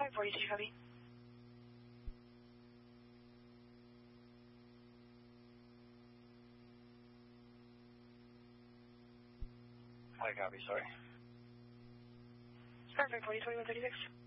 42, copy. I copy, sorry. Perfect, 40, 21, 36.